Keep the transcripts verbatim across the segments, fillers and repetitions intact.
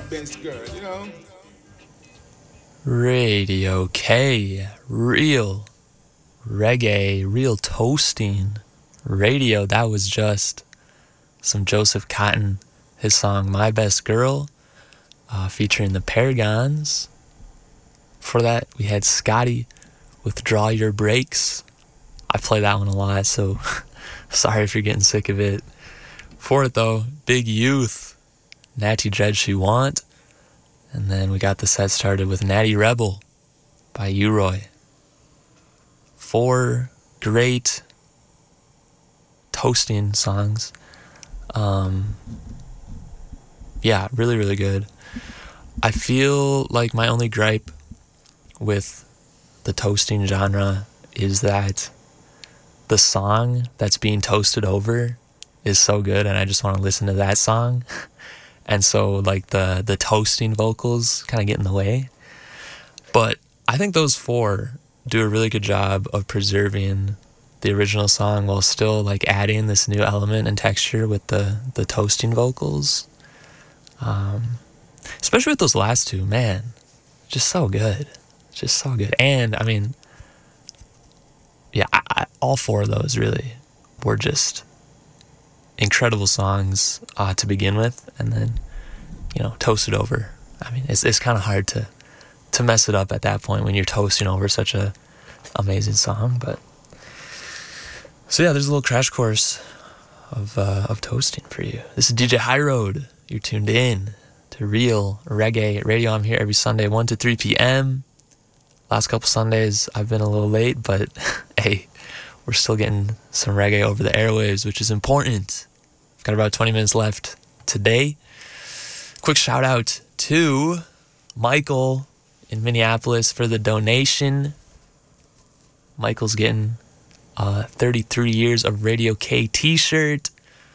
best girl, you know? Radio K, real reggae, real toasting radio. That was just some Joseph Cotton, his song My Best Girl, uh, featuring the Paragons. For that, we had Scotty with Draw Your Brakes. I play that one a lot, so sorry if you're getting sick of it. For it, though, Big Youth, Natty Dread She Want. And then we got the set started with Natty Rebel by U-Roy. Four great toasting songs. Um, yeah, really, really good. I feel like my only gripe with the toasting genre is that the song that's being toasted over is so good, and I just want to listen to that song. And so, like, the, the toasting vocals kind of get in the way. But I think those four do a really good job of preserving the original song while still, like, adding this new element and texture with the, the toasting vocals. Um, especially with those last two, man. Just so good. Just so good. And, I mean, yeah, I, I, all four of those, really, were just incredible songs uh, to begin with, and then, you know, toasted over. I mean, it's it's kind of hard to to mess it up at that point when you're toasting over such a amazing song. But so yeah, there's a little crash course of uh, of toasting for you. This is D J High Road. You're tuned in to Real Reggae Radio. I'm here every Sunday, one to three p.m. Last couple Sundays I've been a little late, but hey, we're still getting some reggae over the airwaves, which is important. I've got about twenty minutes left today. Quick shout out to Michael in Minneapolis for the donation. Michael's getting a thirty-three years of Radio K t-shirt.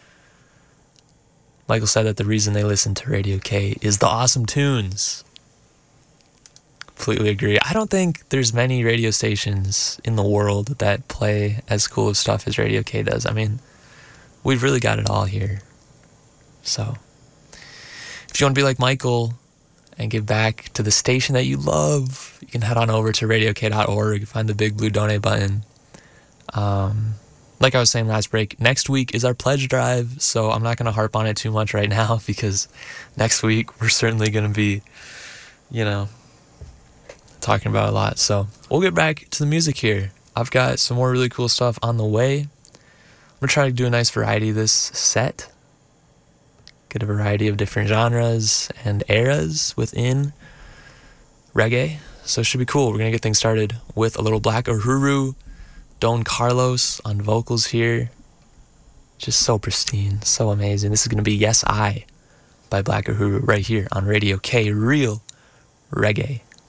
Michael said that the reason they listen to Radio K is the awesome tunes. Completely agree. I don't think there's many radio stations in the world that play as cool of stuff as Radio K does. I mean, we've really got it all here. So, if you want to be like Michael and give back to the station that you love, you can head on over to radio k dot org, find the big blue donate button. Um, like I was saying last break, next week is our pledge drive, so I'm not going to harp on it too much right now because next week we're certainly going to be, you know, talking about a lot. So we'll get back to the music here. I've got some more really cool stuff on the way. I'm going to try to do a nice variety this set. Get a variety of different genres and eras within reggae. So it should be cool. We're going to get things started with a little Black Uhuru, Don Carlos on vocals here. Just so pristine, so amazing. This is going to be Yes I by Black Uhuru right here on Radio K, Real Reggae.